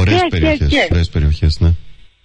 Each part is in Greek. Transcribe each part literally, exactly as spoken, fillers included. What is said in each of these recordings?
Ωραίες περιοχές, ωραίες περιοχές, ναι.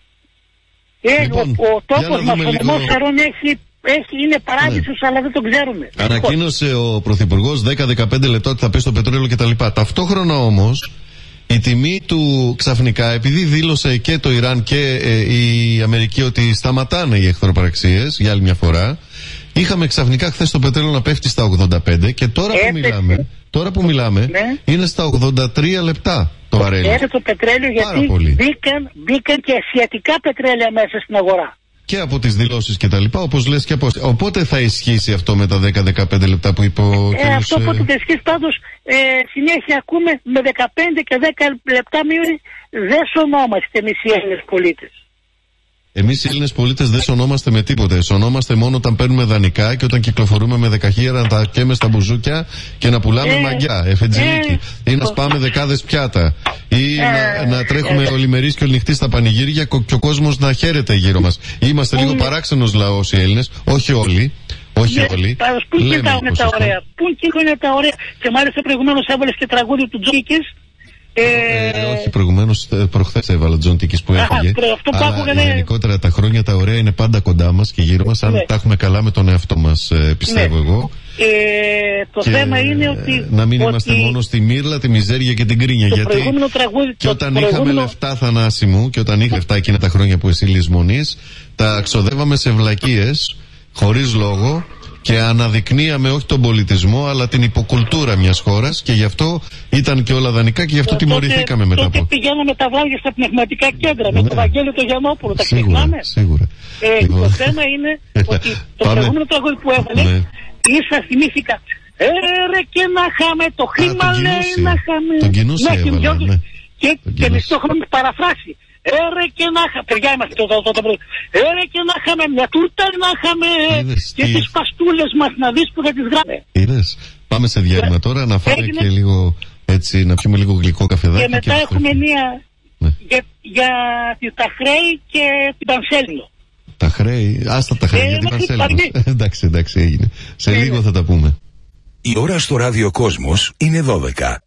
Ε, λοιπόν, ο, ο τόπος μας, ο νομός Σαρών έχει, έχει, είναι παράδεισος, ναι, αλλά δεν τον ξέρουμε. Ανακοίνωσε ο Πρωθυπουργός δέκα με δεκαπέντε λεπτά ότι θα πέσει το πετρέλαιο κτλ. Ταυτόχρονα όμως η τιμή του ξαφνικά, επειδή δήλωσε και το Ιράν και ε, η Αμερική ότι σταματάνε οι εχθροπραξίες για άλλη μια φορά, είχαμε ξαφνικά χθες το πετρέλαιο να πέφτει στα ογδόντα πέντε και τώρα που μιλάμε, τώρα που μιλάμε ναι, είναι στα ογδόντα τρία λεπτά το βαρέλι. Έρθε το πετρέλαιο γιατί μπήκαν, μπήκαν και ασιατικά πετρέλαια μέσα στην αγορά. Και από τις δηλώσεις και τα λοιπά, όπως λες και από... Οπότε θα ισχύσει αυτό με τα δέκα με δεκαπέντε λεπτά που είπε ο ε, κύριος... Αυτό που θα ισχύσει πάντως, ε, συνέχεια ακούμε με δεκαπέντε και δέκα λεπτά μείωση δεν σωνόμαστε εμείς οι Έλληνες πολίτες. Εμείς οι Έλληνες πολίτες δεν σωνόμαστε με τίποτε. Σωνόμαστε μόνο όταν παίρνουμε δανεικά και όταν κυκλοφορούμε με δεκαχίλιαρα να τα καίμε στα μπουζούκια και να πουλάμε ε, μαγιά, εφετζιλίκι. Ε, ή να σπάμε δεκάδες πιάτα. Ή ε, να, να τρέχουμε ε, ολημερείς και ολνυχτοί στα πανηγύρια και ο κόσμος να χαίρεται γύρω μας. Είμαστε ε, λίγο παράξενος λαός οι Έλληνες, όχι όλοι. Όχι ναι, όλοι. Πού κοιτάνε τα ωραία. Πού κοιτάνε τα ωραία. Και μάλιστα προηγουμένως έβαλες και τραγούδι του Τζίκης. Ε... Ε, όχι, προηγουμένως, προχθές έβαλα Τζον Τίκης που έφυγε. Αλλά ναι, γενικότερα τα χρόνια τα ωραία είναι πάντα κοντά μας και γύρω μας, αν ναι, τα έχουμε καλά με τον εαυτό μας, ε, πιστεύω ναι, εγώ. Ε, το και, θέμα είναι ότι... Να μην ότι... είμαστε μόνο στη μύρλα, τη μιζέρια και την κρίνια. Το γιατί τραγούδι, και όταν προηγούμενο... είχαμε λεφτά, Θανάση μου, και όταν είχα λεφτά εκείνα τα χρόνια που εσύ λησμονείς, τα ξοδεύαμε σε βλακίες, χωρίς λόγο. Και αναδεικνύαμε όχι τον πολιτισμό αλλά την υποκουλτούρα μιας χώρας και γι' αυτό ήταν και όλα δανεικά και γι' αυτό τιμωρηθήκαμε μετά από. Τότε πηγαίναμε τα βράδια στα πνευματικά κέντρα με ναι, τον Βαγγέλη τον Γιαννόπουλο, τα ξεχνάμε. Σίγουρα. Ε, το θέμα είναι ότι το προηγούμενο τραγούδι που έβαλε ναι, ίσα θυμήθηκα. Ε, ρε και να χάμε το χρήμα Α, λέει να χάμε. Τον κοινούσε ναι, έβαλα, ναι. Και, και μισό χρόνο παραφράσει. Έρε και να είχαμε, παιδιά είμαστε το το το Έρε και να είχαμε μια τούρτα να είχαμε και τις παστούλες μας να δεις που θα τις γράφε. Είδες, πάμε σε διάλειμμα τώρα να φάμε Έγινε... και λίγο έτσι, να πιούμε λίγο γλυκό καφεδάκι. Και μετά και έχουμε μία ναι, για, για τα χρέη και την Πανσέλινο. Τα χρέη, άστα τα χρέη ε, για την Πανσέλινο. εντάξει, εντάξει έγινε. Σε ε, λίγο θα τα πούμε. Η ώρα στο Ράδιο Κόσμος είναι δώδεκα.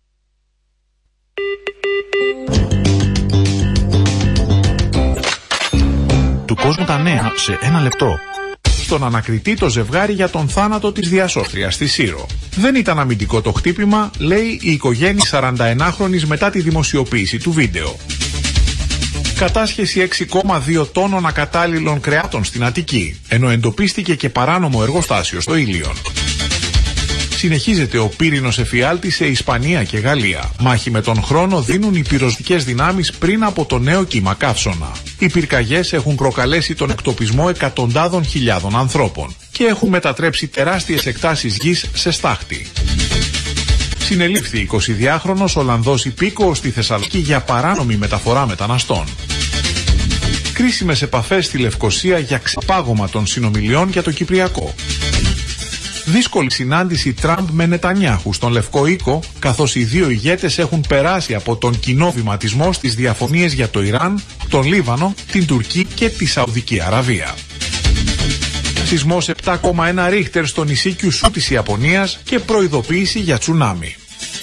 Του κόσμου τα νέα σε ένα λεπτό. Στον ανακριτή το ζευγάρι για τον θάνατο της διασώστριας στη Σύρο. Δεν ήταν αμυντικό το χτύπημα, λέει η οικογένεια σαρανταενάχρονης μετά τη δημοσιοποίηση του βίντεο. Κατάσχεση έξι κόμμα δύο τόνων ακατάλληλων κρεάτων στην Αττική, ενώ εντοπίστηκε και παράνομο εργοστάσιο στο Ήλιον. Συνεχίζεται ο πύρινος εφιάλτης σε Ισπανία και Γαλλία. Μάχη με τον χρόνο δίνουν οι πυροσβεστικές δυνάμεις πριν από το νέο κύμα καύσωνα. Οι πυρκαγιές έχουν προκαλέσει τον εκτοπισμό εκατοντάδων χιλιάδων ανθρώπων και έχουν μετατρέψει τεράστιες εκτάσεις γης σε στάχτη. Συνελήφθη εικοσιδυάχρονος Ολλανδός υπήκοος στη Θεσσαλονίκη για παράνομη μεταφορά μεταναστών. Κρίσιμες επαφές στη Λευκοσία για ξεπάγωμα των συνομιλιών για το Κυπριακό. Δύσκολη συνάντηση Τραμπ με Νετανιάχου στον Λευκό Οίκο, καθώς οι δύο ηγέτες έχουν περάσει από τον κοινό βηματισμό στις διαφωνίες για το Ιράν, τον Λίβανο, την Τουρκία και τη Σαουδική Αραβία. Σεισμός επτά κόμμα ένα ρίχτερ στο νησί Κιουσού της Ιαπωνίας και προειδοποίηση για τσουνάμι.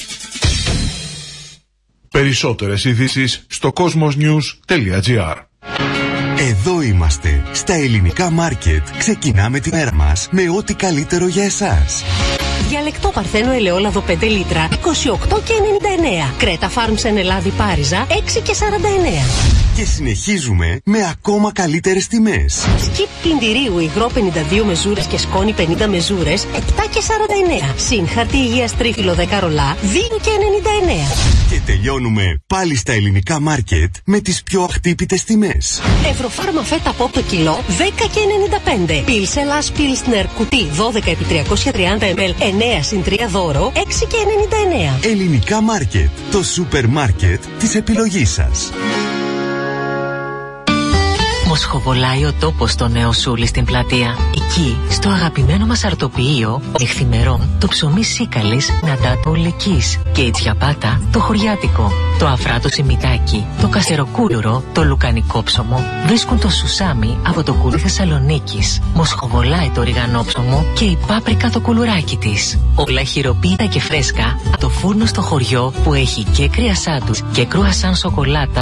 Περισσότερες ειδήσεις στο κόσμος-νιους τελεία τζι άρ. Εδώ είμαστε, στα ελληνικά μάρκετ. Ξεκινάμε τη μέρα μας με ό,τι καλύτερο για εσάς. Διαλεκτό Παρθένο ελαιόλαδο πέντε λίτρα, είκοσι οκτώ και ενενήντα εννέα. Κρέτα Φάρμς εν Ελλάδη Πάριζα, έξι και σαράντα εννέα. Και συνεχίζουμε με ακόμα καλύτερες τιμές. Σκιπ πλυντηρίου υγρό πενήντα δύο μεζούρες και σκόνη πενήντα μεζούρες, επτά και σαράντα εννέα. Συν χαρτί υγείας τρίφυλλο δέκα ρολά, δύο και ενενήντα εννέα. Και τελειώνουμε πάλι στα ελληνικά μάρκετ με τις πιο αχτύπητες τιμές. Ευρωφάρμα φέτα από το κιλό, δέκα και ενενήντα πέντε. Πίλσελας Πίλσνερ κουτί δώδεκα επί τριακόσια τριάντα μιλιλίτρα, εννέα συν τρία δώρο, έξι και ενενήντα εννέα. Ελληνικά μάρκετ, το σούπερ μάρκετ της επιλογής σας. Μοσχοβολάει ο τόπος στο Νέο Σούλι στην πλατεία. Εκεί, στο αγαπημένο μας αρτοποιείο, νυχθημερών, το ψωμί σίκαλης Ναντάτο Λυκής και η τσιαπάτα το χωριάτικο. Το αφράτο σιμιτάκι, το κασεροκούλουρο, το λουκανικό ψωμο βρίσκουν το σουσάμι από το κουλί Θεσσαλονίκης. Μοσχοβολάει το ριγανόψωμο και η πάπρικα το κουλουράκι της. Όλα χειροποίητα και φρέσκα από το φούρνο στο χωριό που έχει και κρυασάντους και κρουασάν σοκολάτα